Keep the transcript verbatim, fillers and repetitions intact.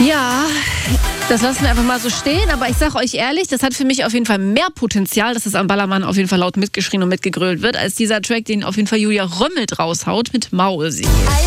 Ja, das lassen wir einfach mal so stehen. Aber ich sage euch ehrlich, das hat für mich auf jeden Fall mehr Potenzial, dass es am Ballermann auf jeden Fall laut mitgeschrien und mitgegrölt wird, als dieser Track, den auf jeden Fall Julia Römmelt raushaut mit Maulsi.